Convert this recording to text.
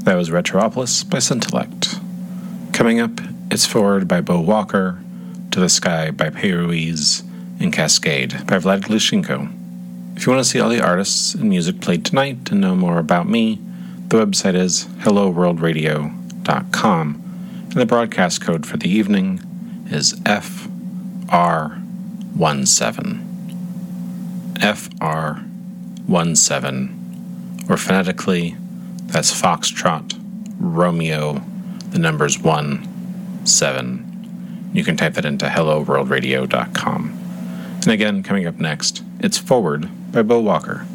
That was Retropolis by Scintillect. Coming up, it's Forward by Beau Walker, To the Sky by Peiruiz, and Cascade by Vlad Glushenko. If you want to see all the artists and music played tonight and know more about me, the website is helloworldradio.com, and the broadcast code for the evening is FR17. FR17, or phonetically, that's Foxtrot, Romeo, the numbers 17. You can type that into helloworldradio.com. And again, coming up next, it's Forward by Beau Walker.